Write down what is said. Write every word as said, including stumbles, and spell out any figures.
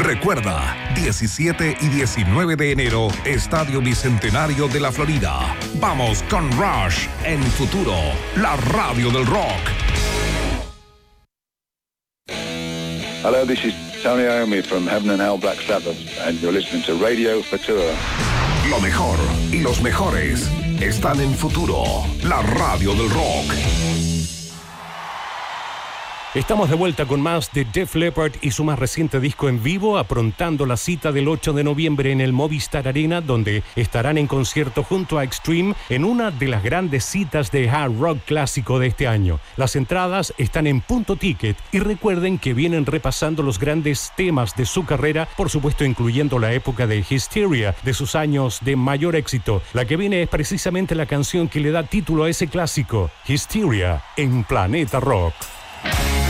Recuerda, diecisiete y diecinueve de enero, Estadio Bicentenario de la Florida. Vamos con Rush en Futuro, la radio del rock. Hello, this is Tony Iommi from Heaven and Hell Black Sabbath, and you're listening to Radio Futura. Lo mejor y los mejores están en Futuro, la radio del rock. Estamos de vuelta con más de Def Leppard y su más reciente disco en vivo, aprontando la cita del ocho de noviembre en el Movistar Arena, donde estarán en concierto junto a Extreme en una de las grandes citas de hard rock clásico de este año. Las entradas están en Punto Ticket y recuerden que vienen repasando los grandes temas de su carrera, por supuesto incluyendo la época de Hysteria, de sus años de mayor éxito. La que viene es precisamente la canción que le da título a ese clásico, Hysteria, en Planeta Rock.